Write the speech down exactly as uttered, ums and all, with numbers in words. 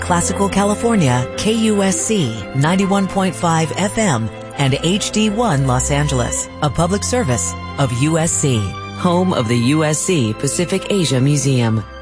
Classical California, K U S C ninety-one point five F M, and H D one Los Angeles, a public service of U S C, home of the U S C Pacific Asia Museum.